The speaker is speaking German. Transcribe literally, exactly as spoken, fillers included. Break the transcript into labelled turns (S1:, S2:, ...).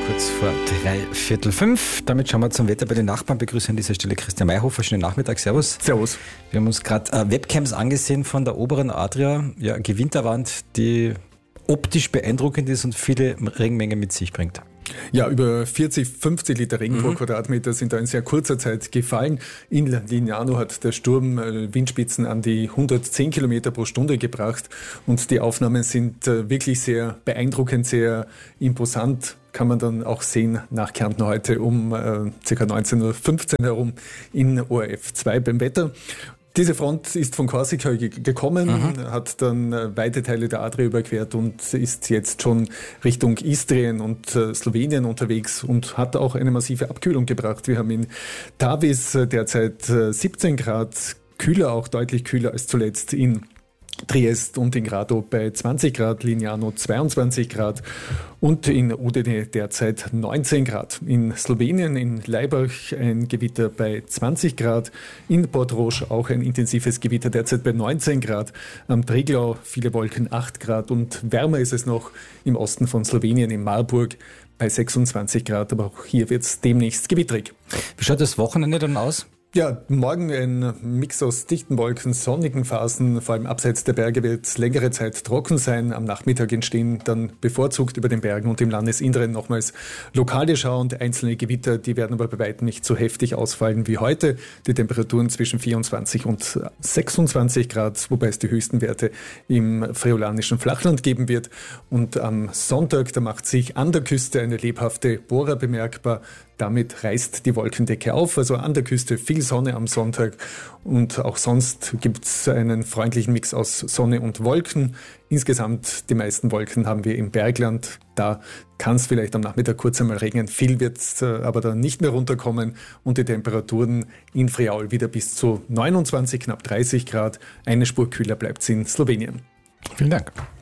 S1: Kurz vor drei Viertel fünf. Damit schauen wir zum Wetter bei den Nachbarn. Begrüße an dieser Stelle Christian Mayhofer. Schönen Nachmittag. Servus.
S2: Servus.
S1: Wir haben uns gerade äh, Webcams angesehen von der oberen Adria. Ja, Gewitterwand, die optisch beeindruckend ist und viele Regenmengen mit sich bringt.
S2: Ja, über vierzig, fünfzig Liter Regen mhm. pro Quadratmeter sind da in sehr kurzer Zeit gefallen. In Lignano hat der Sturm äh, Windspitzen an die hundertzehn Kilometer pro Stunde gebracht und die Aufnahmen sind äh, wirklich sehr beeindruckend, sehr imposant. Kann man dann auch sehen nach Kärnten heute um äh, ca. neunzehn Uhr fünfzehn herum in O R F zwei beim Wetter. Diese Front ist von Korsika gekommen, mhm. hat dann weite Teile der Adria überquert und ist jetzt schon Richtung Istrien und äh, Slowenien unterwegs und hat auch eine massive Abkühlung gebracht. Wir haben in Tavis derzeit äh, siebzehn Grad, kühler, auch deutlich kühler als zuletzt in Triest und in Grado bei zwanzig Grad, Lignano zweiundzwanzig Grad und in Udine derzeit neunzehn Grad. In Slowenien, in Laibach ein Gewitter bei zwanzig Grad, in Portorož auch ein intensives Gewitter derzeit bei neunzehn Grad, am Triglau viele Wolken acht Grad und wärmer ist es noch im Osten von Slowenien, in Marburg bei sechsundzwanzig Grad, aber auch hier wird es demnächst gewitterig.
S1: Wie schaut das Wochenende dann aus?
S2: Ja, morgen ein Mix aus dichten Wolken, sonnigen Phasen, vor allem abseits der Berge wird es längere Zeit trocken sein. Am Nachmittag entstehen dann bevorzugt über den Bergen und im Landesinneren nochmals lokale Schauer und einzelne Gewitter, die werden aber bei weitem nicht so heftig ausfallen wie heute. Die Temperaturen zwischen vierundzwanzig und sechsundzwanzig Grad, wobei es die höchsten Werte im friolanischen Flachland geben wird. Und am Sonntag, da macht sich an der Küste eine lebhafte Bora bemerkbar. Damit reißt die Wolkendecke auf, also an der Küste viel Sonne am Sonntag und auch sonst gibt es einen freundlichen Mix aus Sonne und Wolken. Insgesamt die meisten Wolken haben wir im Bergland, da kann es vielleicht am Nachmittag kurz einmal regnen, viel wird es aber dann nicht mehr runterkommen und die Temperaturen in Friaul wieder bis zu neunundzwanzig, knapp dreißig Grad, eine Spur kühler bleibt es in Slowenien.
S1: Vielen Dank.